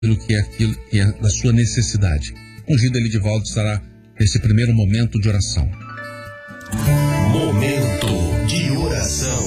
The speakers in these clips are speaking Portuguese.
pelo que é da sua necessidade. Ungido Elidivaldo estará nesse primeiro momento de oração. Momento de oração.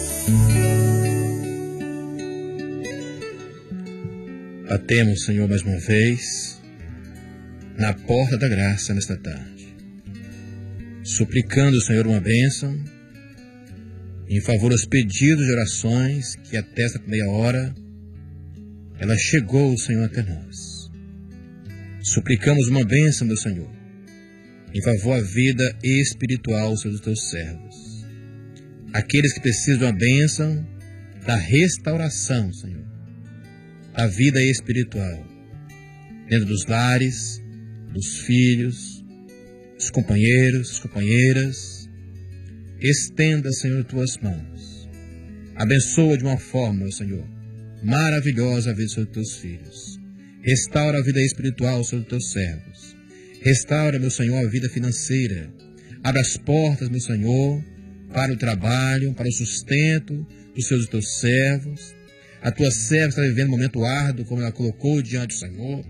Batemos, Senhor, mais uma vez na porta da graça nesta tarde, suplicando, Senhor, uma bênção em favor dos pedidos de orações que até esta meia hora ela chegou, Senhor, até nós. Suplicamos uma bênção, meu Senhor, em favor da vida espiritual, Senhor, dos teus servos. Aqueles que precisam de uma bênção da restauração, Senhor, da vida espiritual, dentro dos lares, dos filhos, dos companheiros, das companheiras. Estenda, Senhor, tuas mãos. Abençoa de uma forma, meu Senhor, maravilhosa a vida sobre teus filhos. Restaura a vida espiritual sobre teus servos. Restaura, meu Senhor, a vida financeira. Abra as portas, meu Senhor, para o trabalho, para o sustento dos teus servos. A tua serva está vivendo um momento árduo, como ela colocou diante do Senhor.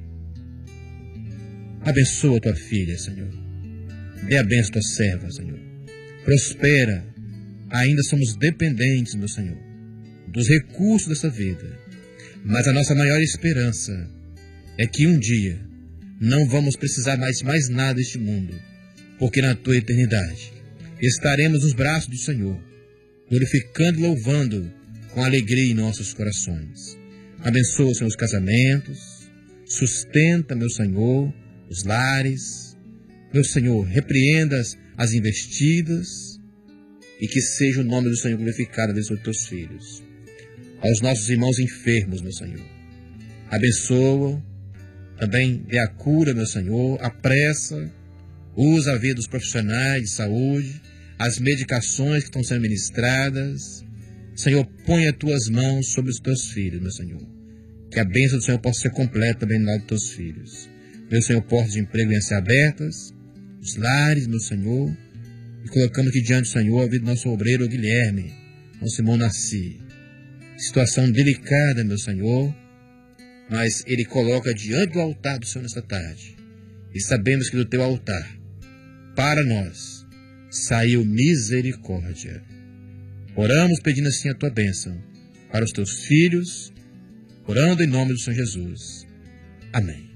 Abençoa a tua filha, Senhor. Dê a bênção à tua serva, Senhor. Prospera. Ainda somos dependentes, meu Senhor, dos recursos dessa vida. Mas a nossa maior esperança é que um dia não vamos precisar mais nada deste mundo, porque na tua eternidade estaremos nos braços do Senhor, glorificando e louvando com alegria em nossos corações. Abençoa, Senhor, os casamentos. Sustenta, meu Senhor, os lares. Meu Senhor, repreenda as investidas e que seja o nome do Senhor glorificado sobre teus filhos. Aos nossos irmãos enfermos, meu Senhor, abençoa, também dê a cura, meu Senhor, apressa, usa a vida dos profissionais de saúde, as medicações que estão sendo ministradas. Senhor, põe as tuas mãos sobre os teus filhos, meu Senhor, que a bênção do Senhor possa ser completa também no lado dos teus filhos. Meu Senhor, portas de emprego venham a ser abertas, os lares, meu Senhor, e colocamos aqui diante do Senhor a vida do nosso obreiro Guilherme, nosso irmão Nasci. Situação delicada, meu Senhor, mas ele coloca diante do altar do Senhor nesta tarde. E sabemos que do teu altar, para nós, saiu misericórdia. Oramos pedindo assim a tua bênção para os teus filhos, orando em nome do Senhor Jesus. Amém.